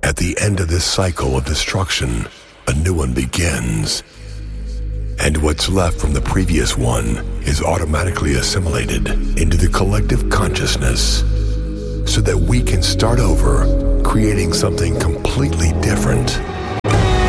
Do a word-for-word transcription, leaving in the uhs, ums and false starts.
At the end of this cycle of destruction, a new one begins. And what's left from the previous one is automatically assimilated into the collective consciousness so that we can start over, creating something completely different